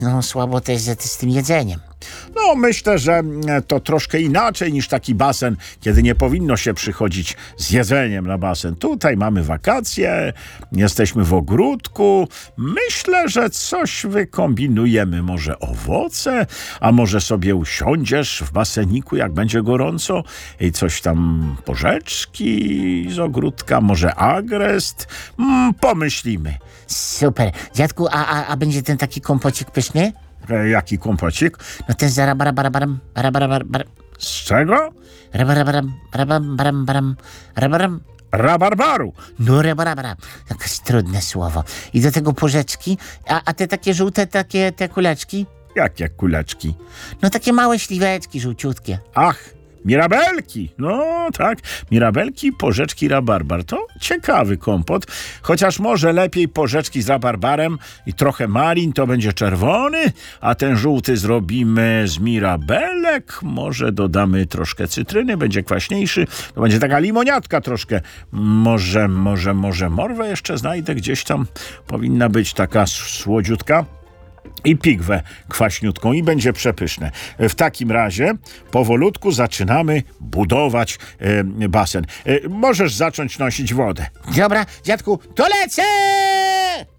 No słabo też z tym jedzeniem. No, myślę, że to troszkę inaczej niż taki basen, kiedy nie powinno się przychodzić z jedzeniem na basen. Tutaj mamy wakacje, jesteśmy w ogródku. Myślę, że coś wykombinujemy. Może owoce, a może sobie usiądziesz w baseniku, jak będzie gorąco i coś tam, porzeczki z ogródka, może agrest. Pomyślimy. Super. Dziadku, a będzie ten taki kompocik pyszny? Jaki kompocik? No ten zarabarabaram, barabarabar, Z czego? rabarabaram, barabam, baram, Rabarbaru. no rabarabaram. Jakieś trudne słowo. I do tego porzeczki, a te takie żółte, te kuleczki? Jakie kuleczki? No takie małe śliweczki, żółciutkie. Ach, mirabelki. No tak, mirabelki, porzeczki, rabarbar. To ciekawy kompot. Chociaż może lepiej porzeczki z rabarbarem i trochę malin, to będzie czerwony, a ten żółty zrobimy z mirabelek. Może dodamy troszkę cytryny, będzie kwaśniejszy. To będzie taka limoniatka troszkę. Może morwę jeszcze znajdę gdzieś tam. Powinna być taka słodziutka. I pigwę kwaśniutką i będzie przepyszne. W takim razie powolutku zaczynamy budować basen. Możesz zacząć nosić wodę. Dobra, dziadku, to lecę!